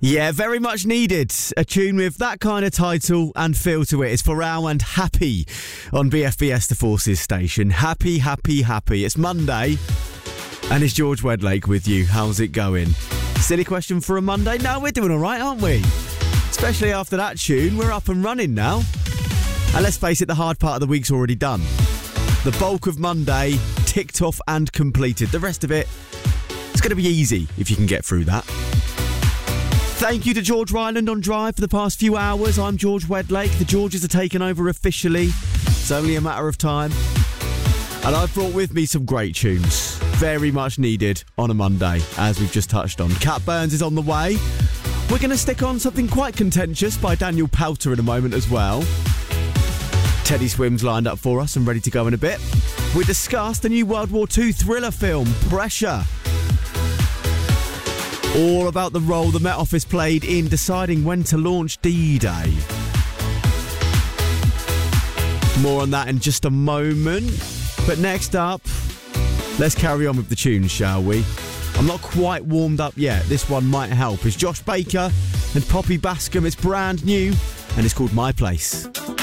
Yeah, very much needed. A tune with that kind of title and feel to it. It's Pharrell and Happy on BFBS The Forces station. Happy, happy, happy. It's Monday and it's George Wedlake with you. How's it going? Silly question for a Monday? No, we're doing all right, aren't we? Especially after that tune, we're up and running now. And let's face it, the hard part of the week's already done. The bulk of Monday ticked off and completed. The rest of it, it's going to be easy if you can get through that. Thank you to George Ryland on Drive for the past few hours. I'm George Wedlake. The Georges are taking over officially. It's only a matter of time. And I've brought with me some great tunes. Very much needed on a Monday, as we've just touched on. Cat Burns is on the way. We're going to stick on something quite contentious by Daniel Powter in a moment as well. Teddy Swim's lined up for us and ready to go in a bit. We discussed the new World War II thriller film, Pressure. All about the role the Met Office played in deciding when to launch D-Day. More on that in just a moment. But next up, let's carry on with the tunes, shall we? I'm not quite warmed up yet. This one might help. It's Josh Baker and Poppy Bascom. It's brand new and it's called My Place.